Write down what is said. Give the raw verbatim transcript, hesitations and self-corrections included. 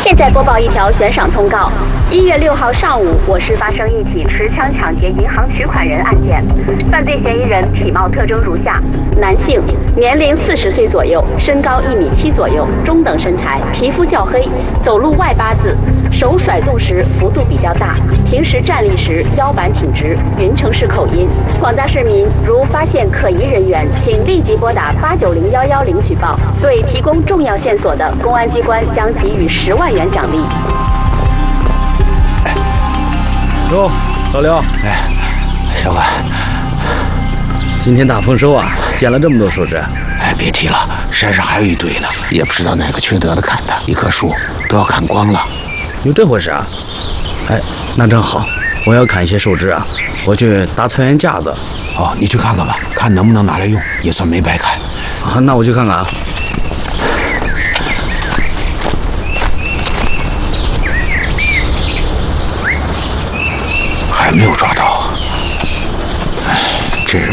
现在播报一条悬赏通告：一月六号上午，我市发生一起持枪抢劫银行取款人案件，犯罪嫌疑人体貌特征如下：男性，年龄四十岁左右，身高一米七左右，中等身材，皮肤较黑，走路外八字，手甩动时幅度比较大，平时站立时腰板挺直，云城市口音。广大市民如发现可疑人员，请立即拨打八九零幺幺零举报。对提供重要线索的，公安机关将给予十万元奖励。 哟，老刘， 哎，小管， 今天大丰收啊，捡了这么多树枝。 哎，别提了，山上还有一堆呢，也不知道哪个缺德的砍的，一棵树都要砍光了。 有这回事啊？哎，那正好，我要砍一些树枝啊，回去搭菜园架子。 哦，你去看看吧，看能不能拿来用，也算没白砍。 啊，那我去看看啊。 还没有抓到。